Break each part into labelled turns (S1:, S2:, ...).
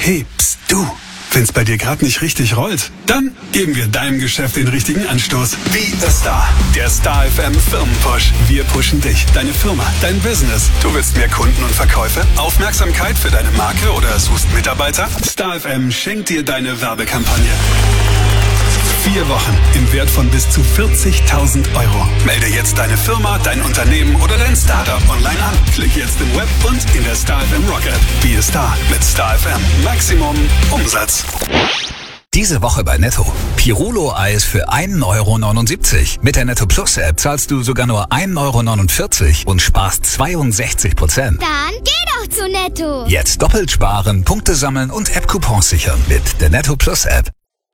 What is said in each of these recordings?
S1: Hey, pst, du. Wenn's bei dir gerade nicht richtig rollt, dann geben wir deinem Geschäft den richtigen Anstoß. Be a Star. Der Star FM Firmenpush. Wir pushen dich, deine Firma, dein Business. Du willst mehr Kunden und Verkäufe, Aufmerksamkeit für deine Marke oder suchst Mitarbeiter? Star FM schenkt dir deine Werbekampagne. 4 Wochen im Wert von bis zu 40.000 Euro. Melde jetzt deine Firma, dein Unternehmen oder dein Startup online an. Klick jetzt im Web und in der Star FM Rock App. Be a Star mit Star FM. Maximum Umsatz.
S2: Diese Woche bei Netto. Pirulo-Eis für 1,79 €. Mit der Netto Plus App zahlst du sogar nur 1,49 € und sparst 62%.
S3: Dann geh doch zu Netto.
S2: Jetzt doppelt sparen, Punkte sammeln und App-Coupons sichern mit der Netto Plus App.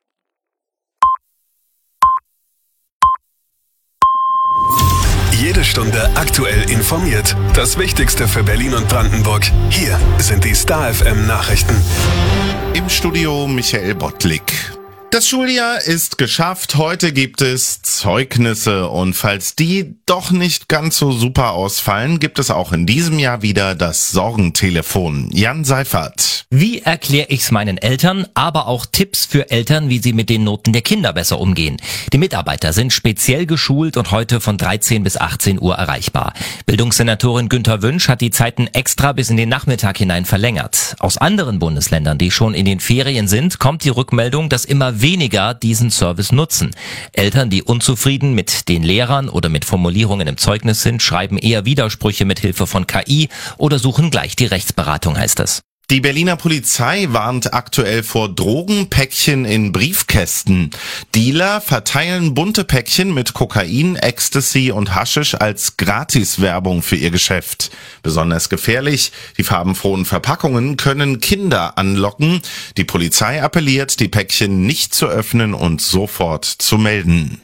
S1: Jede Stunde aktuell informiert. Das Wichtigste für Berlin und Brandenburg. Hier sind die Star FM Nachrichten.
S4: Im Studio Michael Bottlik. Das Schuljahr ist geschafft. Heute gibt es Zeugnisse. Und falls die doch nicht ganz so super ausfallen, gibt es auch in diesem Jahr wieder das Sorgentelefon. Jan Seifert.
S5: Wie erkläre ich's meinen Eltern, aber auch Tipps für Eltern, wie sie mit den Noten der Kinder besser umgehen. Die Mitarbeiter sind speziell geschult und heute von 13 bis 18 Uhr erreichbar. Bildungssenatorin Günther Wünsch hat die Zeiten extra bis in den Nachmittag hinein verlängert. Aus anderen Bundesländern, die schon in den Ferien sind, kommt die Rückmeldung, dass immer weniger diesen Service nutzen. Eltern, die unzufrieden mit den Lehrern oder mit Formulierungen im Zeugnis sind, schreiben eher Widersprüche mit Hilfe von KI oder suchen gleich die Rechtsberatung, heißt es.
S4: Die Berliner Polizei warnt aktuell vor Drogenpäckchen in Briefkästen. Dealer verteilen bunte Päckchen mit Kokain, Ecstasy und Haschisch als Gratiswerbung für ihr Geschäft. Besonders gefährlich, die farbenfrohen Verpackungen können Kinder anlocken. Die Polizei appelliert, die Päckchen nicht zu öffnen und sofort zu melden.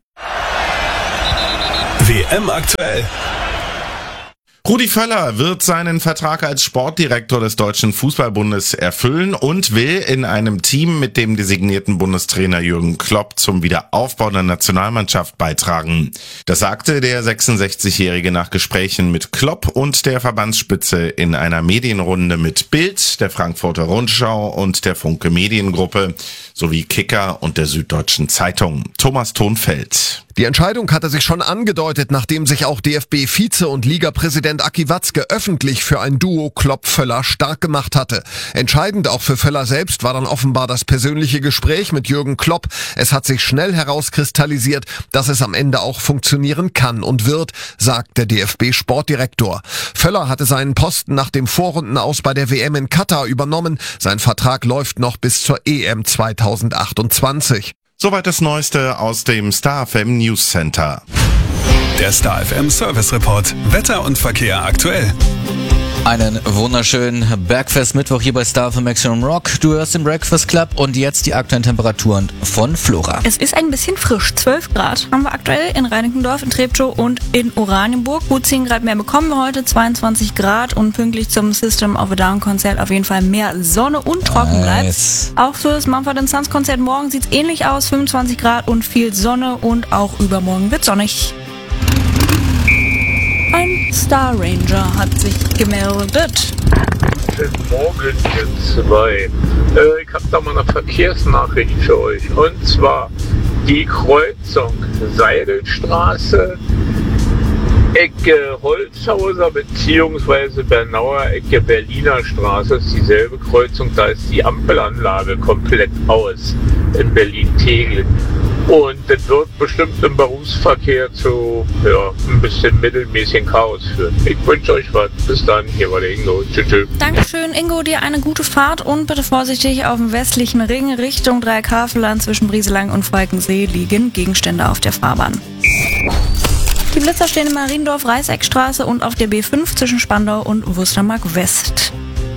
S1: WM aktuell.
S4: Rudi Völler wird seinen Vertrag als Sportdirektor des Deutschen Fußballbundes erfüllen und will in einem Team mit dem designierten Bundestrainer Jürgen Klopp zum Wiederaufbau der Nationalmannschaft beitragen. Das sagte der 66-Jährige nach Gesprächen mit Klopp und der Verbandsspitze in einer Medienrunde mit Bild, der Frankfurter Rundschau und der Funke Mediengruppe sowie Kicker und der Süddeutschen Zeitung. Thomas Thonfeld.
S6: Die Entscheidung hatte sich schon angedeutet, nachdem sich auch DFB-Vize und Ligapräsident Aki Watzke öffentlich für ein Duo Klopp-Völler stark gemacht hatte. Entscheidend auch für Völler selbst war dann offenbar das persönliche Gespräch mit Jürgen Klopp. Es hat sich schnell herauskristallisiert, dass es am Ende auch funktionieren kann und wird, sagt der DFB-Sportdirektor. Völler hatte seinen Posten nach dem Vorrundenaus bei der WM in Katar übernommen. Sein Vertrag läuft noch bis zur EM 2028.
S4: Soweit das Neueste aus dem Star FM News Center.
S1: Der Star FM Service Report. Wetter und Verkehr aktuell.
S7: Einen wunderschönen Bergfest-Mittwoch hier bei Star FM Maximum Rock. Du hörst den Breakfast Club und jetzt die aktuellen Temperaturen von Flora.
S8: Es ist ein bisschen frisch. 12 Grad haben wir aktuell in Reinickendorf, in Treptow und in Oranienburg. Gut 10 Grad mehr bekommen wir heute, 22 Grad und pünktlich zum System of a Down-Konzert auf jeden Fall mehr Sonne und trocken bleibt. Auch für das Mumford & Sons Konzert morgen sieht es ähnlich aus, 25 Grad und viel Sonne und auch übermorgen wird sonnig. Ein Star Ranger hat sich gemeldet.
S9: Guten Morgen, ihr zwei. Ich habe da mal eine Verkehrsnachricht für euch. Und zwar die Kreuzung Seidelstraße, Ecke Holzhauser bzw. Bernauer Ecke Berliner Straße. Das ist dieselbe Kreuzung. Da ist die Ampelanlage komplett aus in Berlin-Tegel. Und das wird bestimmt im Berufsverkehr zu ein bisschen mittelmäßigen Chaos führen. Ich wünsche euch was. Bis dann. Hier war der Ingo. Tschüss.
S8: Dankeschön, Ingo. Dir eine gute Fahrt und bitte vorsichtig auf dem westlichen Ring Richtung Dreieckhavelland zwischen Brieselang und Falkensee liegen Gegenstände auf der Fahrbahn. Die Blitzer stehen in Mariendorf, Reißeckstraße und auf der B5 zwischen Spandau und Wustermark West.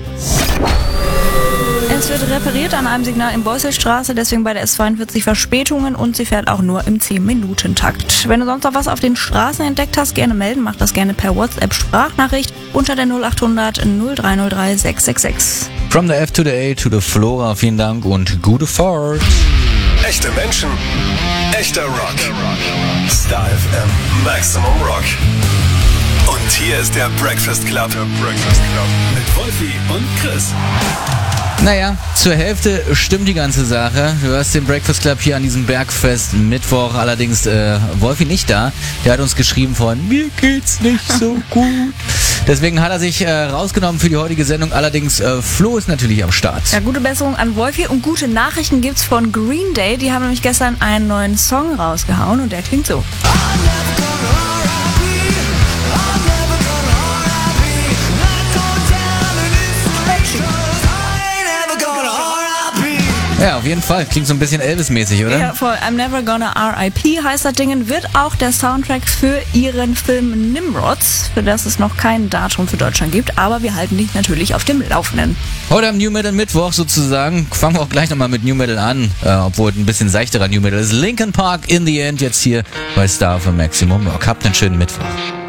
S8: Es wird repariert an einem Signal in Beusselstraße, deswegen bei der S42 Verspätungen und sie fährt auch nur im 10-Minuten-Takt. Wenn du sonst noch was auf den Straßen entdeckt hast, gerne melden. Mach das gerne per WhatsApp-Sprachnachricht unter der 0800 0303 666.
S7: From the F to the A to the Flora, vielen Dank und gute Fahrt.
S1: Echte Menschen, echter Rock. Star FM Maximum Rock. Und hier ist der Breakfast Club. Mit Wolfi und Chris.
S7: Naja, zur Hälfte stimmt die ganze Sache. Du hörst den Breakfast Club hier an diesem Bergfest Mittwoch. Allerdings Wolfi nicht da. Der hat uns geschrieben von, mir geht's nicht so gut. Deswegen hat er sich rausgenommen für die heutige Sendung. Allerdings Flo ist natürlich am Start.
S8: Ja, gute Besserung an Wolfi und gute Nachrichten gibt's von Green Day. Die haben nämlich gestern einen neuen Song rausgehauen und der klingt so.
S7: Ja, auf jeden Fall. Klingt so ein bisschen Elvis-mäßig, oder?
S8: Ja, voll. I'm Never Gonna R.I.P. heißt das Ding. Wird auch der Soundtrack für ihren Film Nimrods, für das es noch kein Datum für Deutschland gibt. Aber wir halten dich natürlich auf dem Laufenden.
S7: Heute am New Metal Mittwoch sozusagen. Fangen wir auch gleich nochmal mit New Metal an. Obwohl ein bisschen seichterer New Metal ist. Linkin Park in the End jetzt hier bei Star für Maximum Rock. Habt einen schönen Mittwoch.